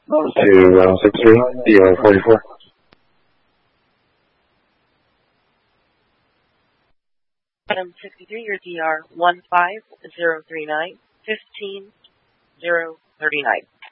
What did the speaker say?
to 63, DR 44. Item 63, your DR 15039, 15039.